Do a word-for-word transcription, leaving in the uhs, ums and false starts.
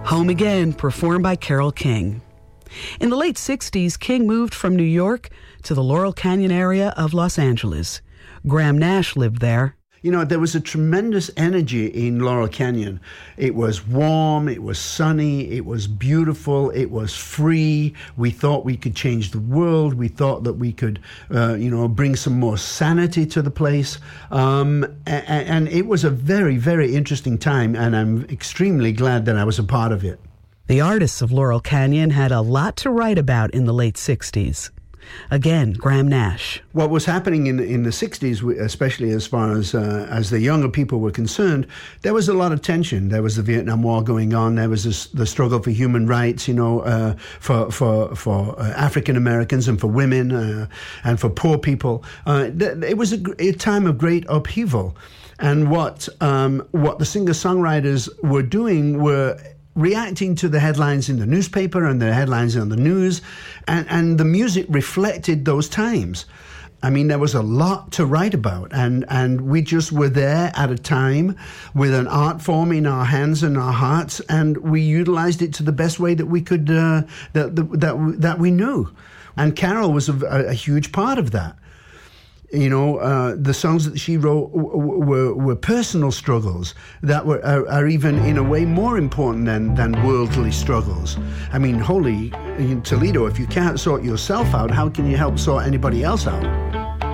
Home Again, performed by Carole King. In the late sixties, King moved from New York to the Laurel Canyon area of Los Angeles. Graham Nash lived there. You know, there was a tremendous energy in Laurel Canyon. It was warm, it was sunny, it was beautiful, it was free. We thought we could change the world. We thought that we could, uh, you know, bring some more sanity to the place. Um, and, and it was a very, very interesting time, and I'm extremely glad that I was a part of it. The artists of Laurel Canyon had a lot to write about in the late sixties. Again, Graham Nash. What was happening in in the sixties, especially as far as uh, as the younger people were concerned, there was a lot of tension. There was the Vietnam War going on. There was this, the struggle for human rights, you know, uh, for for for uh, African Americans and for women uh, and for poor people. Uh, th- it was a, a time of great upheaval, and what um, what the singer-songwriters were doing were reacting to the headlines in the newspaper and the headlines on the news, and, and the music reflected those times. I mean, there was a lot to write about, and, and we just were there at a time with an art form in our hands and our hearts, and we utilized it to the best way that we could, uh, that, that, that we knew. And Carole was a, a huge part of that. You know, uh, the songs that she wrote w- w- were, were personal struggles that were are, are even in a way more important than, than worldly struggles. I mean, holy, in Toledo, if you can't sort yourself out, how can you help sort anybody else out?